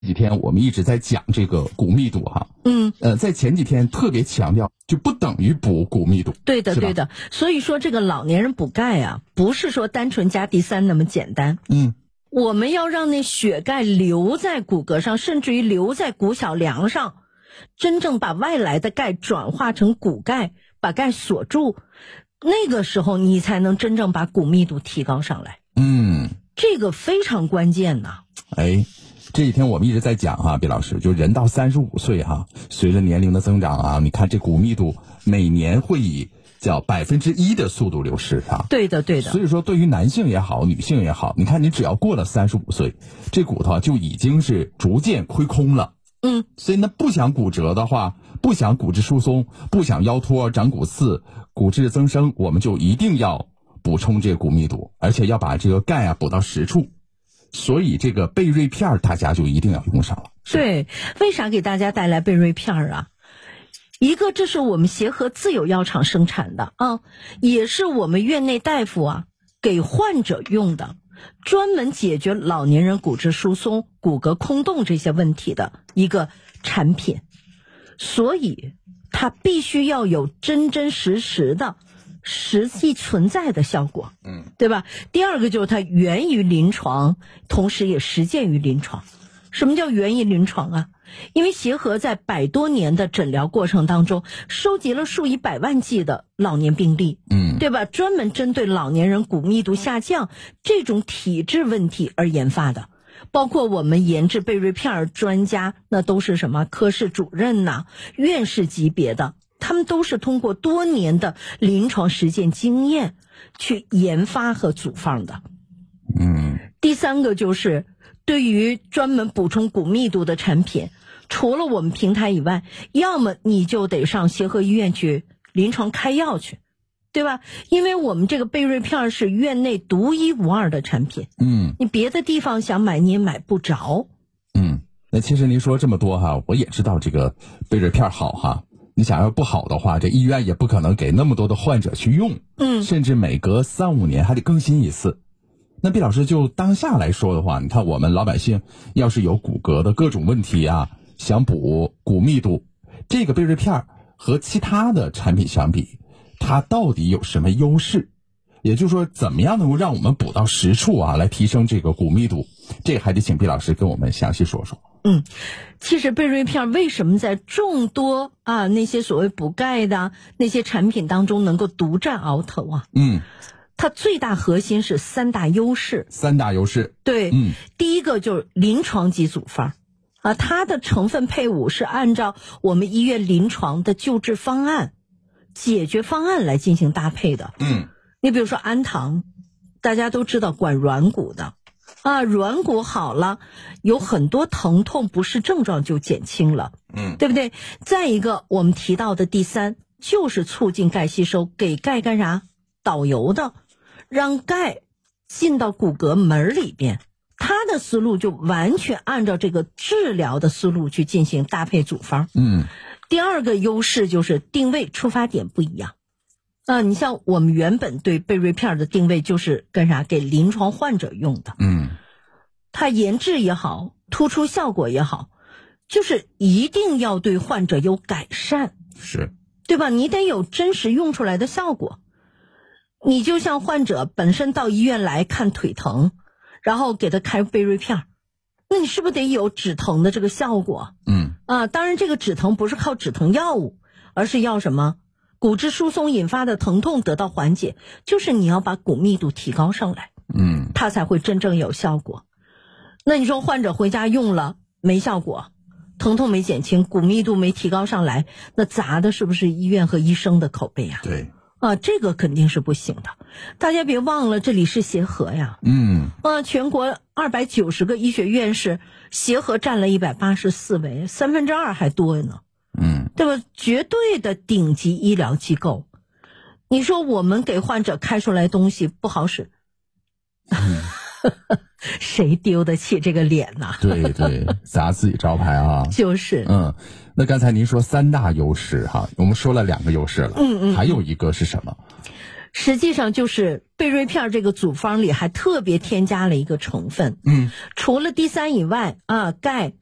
几天我们一直在讲这个骨密度哈，在前几天特别强调，就不等于补骨密度。 对的，对的。所以说这个老年人补钙啊，不是说单纯加D3那么简单。我们要让那血钙留在骨骼上，甚至于留在骨小梁上，真正把外来的钙转化成骨钙，把钙锁住，那个时候你才能真正把骨密度提高上来。这个非常关键呐。 这几天我们一直在讲哈，毕老师，就人到35岁哈，随着年龄的增长啊，你看这骨密度每年会以叫1%的速度流失啊。 对的，对的。 所以说，对于男性也好，女性也好，你看你只要过了35岁，这骨头就已经是逐渐亏空了。所以呢，不想骨折的话，不想骨质疏松，不想腰托、长骨刺、骨质增生，我们就一定要补充这个骨密度，而且要把这个钙啊补到实处。所以这个贝瑞片大家就一定要用上了。 对，为啥给大家带来贝瑞片啊？一个，这是我们协和自有药厂生产的啊，也是我们院内大夫啊给患者用的，专门解决老年人骨质疏松、骨骼空洞这些问题的一个产品，所以它必须要有真真实实的实际存在的效果，对吧？第二个就是它源于临床，同时也实践于临床。什么叫源于临床啊？因为协和在100多年的诊疗过程当中，收集了数以百万计的老年病例，对吧？专门针对老年人骨密度下降这种体质问题而研发的。包括我们研制贝瑞片专家，那都是什么科室主任呐、院士级别的，他们都是通过多年的临床实践经验去研发和组方的。第三个就是对于专门补充骨密度的产品，除了我们平台以外，要么你就得上协和医院去临床开药去，对吧？因为我们这个贝瑞片是院内独一无二的产品，你别的地方想买你也买不着。 那其实您说这么多哈，我也知道这个贝瑞片好哈，你想要不好的话，这医院也不可能给那么多的患者去用，甚至每隔3-5年还得更新一次。那毕老师就当下来说的话，你看我们老百姓要是有骨骼的各种问题啊，想补骨密度，这个贝瑞片和其他的产品相比，它到底有什么优势？也就是说，怎么样能够让我们补到实处啊，来提升这个骨密度？这个还得请毕老师跟我们详细说说。 其实贝瑞片为什么在众多啊那些所谓补钙的那些产品当中能够独占鳌头啊？它最大核心是3大优势。对，第一个就是临床级组方啊，它的成分配伍是按照我们医院临床的救治方案、解决方案来进行搭配的。你比如说氨糖，大家都知道管软骨的啊，软骨好了，有很多疼痛不适症状就减轻了，对不对？再一个，我们提到的第3就是促进钙吸收，给钙干啥？导油的，让钙进到骨骼门里边。他的思路就完全按照这个治疗的思路去进行搭配组方。第二个优势就是定位出发点不一样。你像我们原本对贝瑞片的定位就是干啥？给临床患者用的。它研制也好，突出效果也好，就是一定要对患者有改善， 是， 对吧？你得有真实用出来的效果。你就像患者本身到医院来看腿疼，然后给他开贝瑞片，那你是不是得有止疼的这个效果？当然这个止疼不是靠止疼药物，而是要什么？骨质疏松引发的疼痛得到缓解，就是你要把骨密度提高上来，它才会真正有效果。那你说患者回家用了没效果，疼痛没减轻，骨密度没提高上来，那砸的是不是医院和医生的口碑啊？ 对。 这个肯定是不行的。大家别忘了，这里是协和呀。全国290个医学院士，协和占了184位，2/3还多呢。对吧？绝对的顶级医疗机构。你说我们给患者开出来东西不好使，谁丢得起这个脸呢？ 对对，砸自己招牌啊。 就是。 那刚才您说3大优势哈，我们说了2个优势了。还有一个是什么？ 实际上就是贝瑞片这个组方里还特别添加了一个成分。除了D3以外啊，钙、